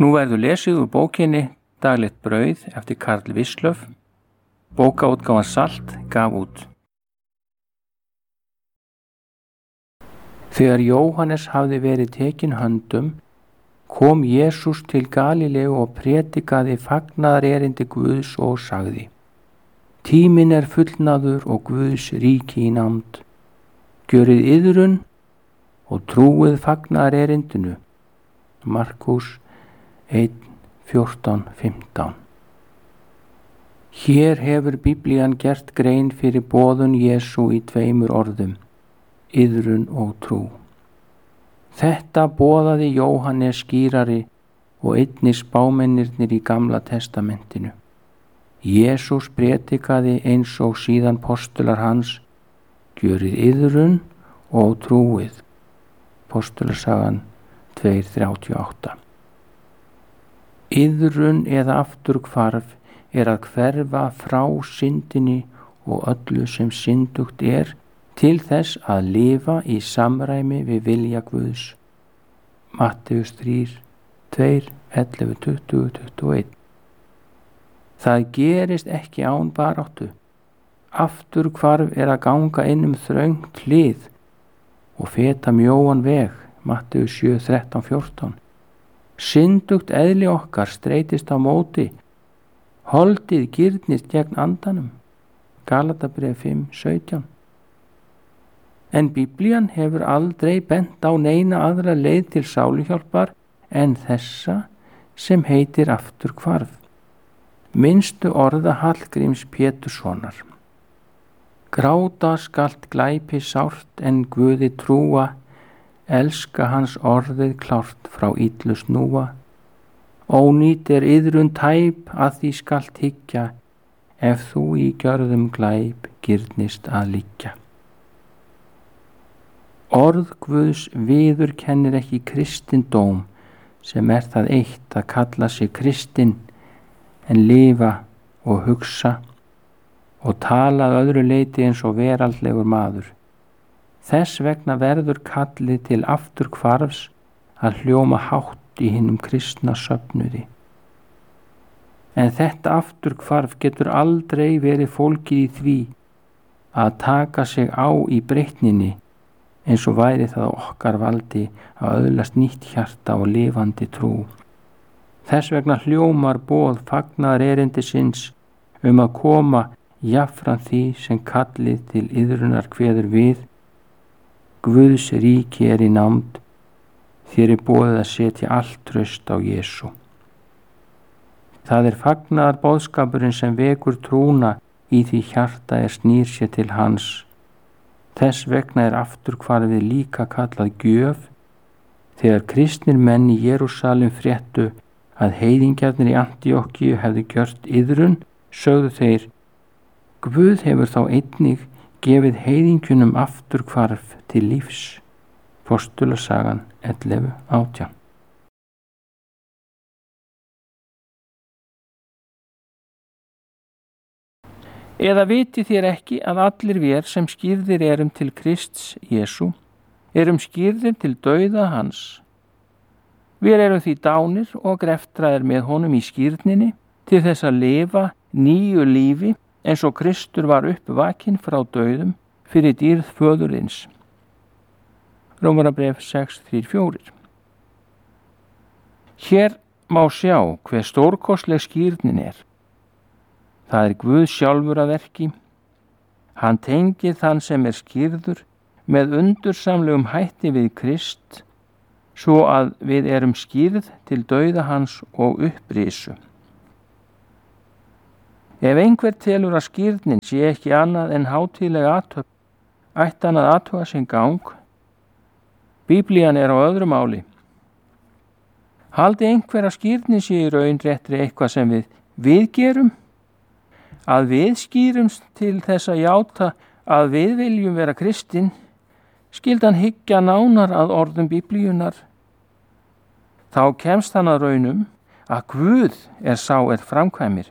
Nú verður lesið úr bókinni Daglegt brauð eftir Karl Wislöff. Bókaútgáfan Salt gaf út. Þegar Jóhannes hafði verið tekinn höndum, kom Jesús til Galileu og prédikaði fagnaðarerindi Guðs og sagði: Tíminn er fullnaður og Guðs ríki í nánd. Gjörið iðrun og trúið fagnaðarerindinu. Markús 1:14-15. Hér hefur Biblían gert grein fyrir boðun Jesú í 2 orðum, iðrun og trú. Þetta boðaði Jóhannes skýrari og einnig spámennirnir í Gamla testamentinu. Jesús prédikaði eins og síðan postular hans: gjörið iðrun og trúið. Postulasagan 2:38. Iðrun eða afturhvarf er að hverfa frá syndinni og öllu sem syndugt er til þess að lifa í samræmi við vilja Guðs. Matteus 3:2-11-20-21. Það gerist ekki án baráttu. Afturhvarf er að ganga inn þröngt hlið og feta mjóan veg. Matteus 7:13-14. Syndugt eðli okkar streitist á móti. Holdið girnist gegn andanum. Galatabréf 5:17. En Biblían hefur aldrei bent á neina aðra leið til sáluhjálpar en þessa sem heitir afturhvarf. Minnstu orða Hallgríms Péturssonar. Gráta skalt glæpi sárt en Guði trúa, elska hans orðið klárt frá illu snúa. Ónýt er iðrun tæp að því skalt hyggja, ef þú í gjörðum glæp girnist að liggja. Orð Guðs viðurkennir ekki kristindóm, sem er það eitt að kalla sig kristinn, en lifa og hugsa og tala að öðru leyti eins og veraldlegur maður. Þess vegna verður kallið til afturhvarfs að hljóma hátt í hinum kristna söfnuði. En þetta afturhvarf getur aldrei verið fólgið í því að taka sig á í breytninni, eins og væri það okkar valdi að öðlast nýtt hjarta og lifandi trú. Þess vegna hljómar boð fagnaðarerindisins að koma jafnframt því sem kallið til iðrunar kveður við: Guðs ríki er í nánd, þér er boðið að setja allt traust á Jesú. Það er fagnaðarboðskapurinn sem vekur trúna í því hjarta snýr sér til hans. Þess vegna er afturhvarfið líka kallað gjöf. Þegar kristnir menn í Jerúsalem fréttu að heiðingjarnir í Antíokkíu hefðu gjört iðrun, sögðu þeir: Guð hefur þá einnig gefið heiðingjunum afturhvarf til lífs. Postulasagan 11:18. Eða vitið þér ekki að allir vér sem skírðir erum til Krists Jesú, erum skírðir til dauða hans. Vér erum því dánir og greftraðir með honum í skírninni til þess að lifa nýju lífi eins og Kristur var uppvakinn frá dauðum fyrir dýrð föðurins. Rómarbréf 6:3-4. Hér má sjá hve stórkostleg skírnin er. Það er Guð sjálfur að verki. Hann tengir þann sem er skírður með undursamlegum hætti við Krist, svo að við erum skírð til dauða hans og upprisu. Ef einhver telur að skírnin sé ekki annað en hátíðleg athöfn, ætti hann að athuga sinn gang. Biblían er á öðru máli. Haldi einhver að skírnin sé í raun réttri eitthvað sem við gerum? Að við skýrumst til þess að játa að við viljum vera kristinn, skyldan hyggja nánar að orðum Biblíunar. Þá kemst hann að raunum að Guð er sá framkvæmir.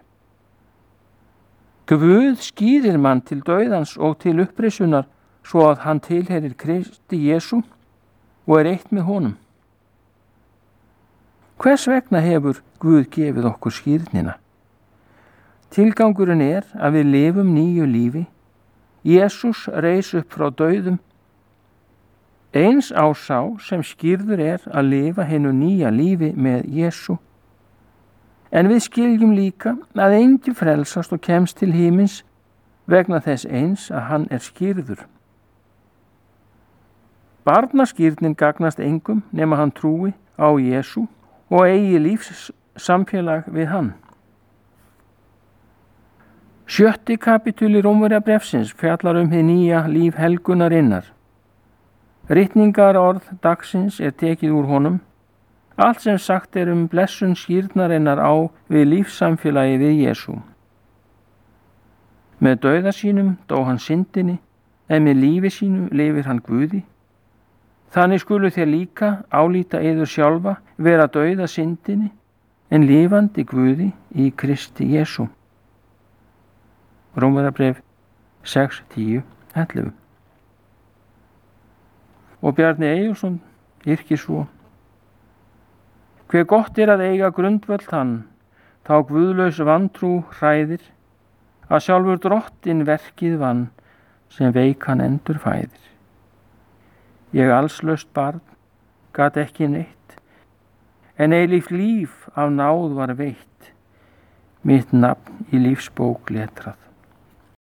Guð skýrir mann til dauðans og til upprisunar svo að hann tilheyrir Kristi Jesú og er eitt með honum. Hvers vegna hefur Guð gefið okkur skírnina? Tilgangurinn er að við lifum nýju lífi. Jesús reis upp frá dauðum. Eins á sá sem skírður er að lifa hinu nýja lífi með Jesú. En við skiljum líka að enginn frelsast og kemst til himins vegna þess eins að hann er skírður. Barnaskírnin gagnast engum nema hann trúi á Jesú og eigi lífs samfélag við hann. 7. kapítuli Rómverjabréfsins fjallar hið nýja líf helgunarinnar. Ritningarorð dagsins er tekið úr honum. Allt sem sagt er blessun skírnarinnar á við lífssamfélagi við Jesú. Með dauða sínum dó hann syndinni, en með lífi sínu lifir hann Guði. Þannig skulu þér líka álíta yður sjálfa vera dauða syndinni, en lifandi Guði í Kristi Jesú. Rómverjabréf 6, 10, 11. Og Bjarni Eyjólfsson yrkir svo: Hve gott er að eiga grundvöll hann, þá guðlaus vantrú hræðir, að sjálfur Drottinn verkið vann, sem veikan endur fæðir. Ég allslaust barn, gat ekki neitt, en eilíft líf af náð var veitt, mitt nafn í lífsbók letrað.